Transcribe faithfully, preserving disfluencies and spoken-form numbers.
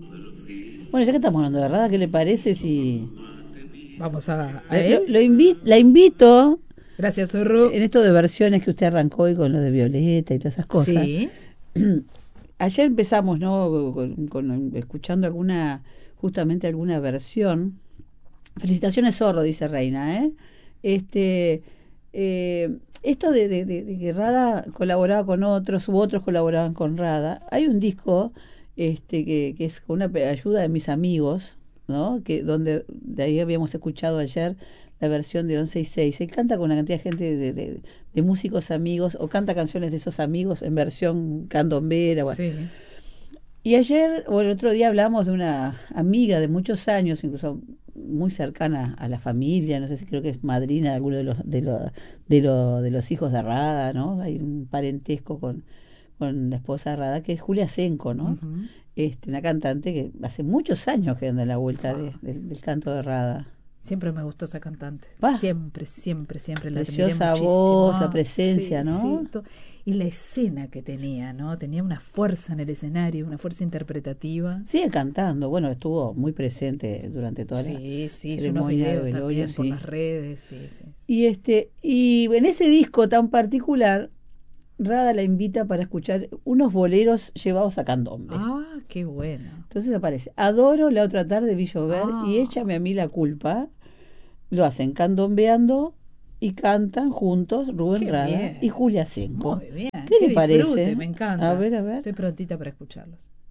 Bueno, ya que estamos hablando de Rada, ¿qué le parece si Vamos a, a lo, él. lo invi- la invito Gracias, Zorro. en esto de versiones que usted arrancó hoy con lo de Violeta y todas esas cosas? Sí. Ayer empezamos, ¿no? Con, con- escuchando alguna, justamente alguna versión. Felicitaciones, Zorro, dice Reina, ¿eh? Este, eh, esto de, de- de- de que Rada colaboraba con otros, u otros colaboraban con Rada. Hay un disco, este, que, que es con una pe- ayuda de mis amigos, ¿no? Que donde de ahí habíamos escuchado ayer la versión de once y seis. Se canta con una cantidad de gente de, de- de músicos amigos, o canta canciones de esos amigos en versión candombera. Bueno. Sí. Y ayer, o el otro día, hablamos de una amiga de muchos años, incluso muy cercana a la familia, no sé si creo que es madrina de alguno de los de los de, lo- de los hijos de Rada, ¿no? Hay un parentesco con, con la esposa de Rada, que es Julia Senco, ¿no? Ujú. Este, una cantante que hace muchos años que anda en la vuelta de- Wow. del, del canto de Rada. Siempre me gustó esa cantante. Va, Siempre, siempre, siempre la admiré preciosa muchísimo. voz, la Ah, presencia, sí, ¿no? sí. to- Y la escena que tenía, ¿no? Tenía una fuerza en el escenario, una fuerza interpretativa. Sigue cantando, bueno, estuvo muy presente durante toda la Sí, sí, hizo unos ceremonia de videos velorio, también por sí. las redes. Sí, sí, sí. Y este, y en ese disco tan particular, Rada la invita para escuchar unos boleros llevados a candombe. Ah, qué bueno. Entonces aparece Adoro, La otra tarde vi llover y Ah, Échame a mí la culpa. Lo hacen candombeando y cantan juntos Rubén qué Rada y bien. Julia Senco. Muy bien. ¿Qué Qué le disfrute, parece? me A encanta. ver, a ver. Estoy prontita para escucharlos.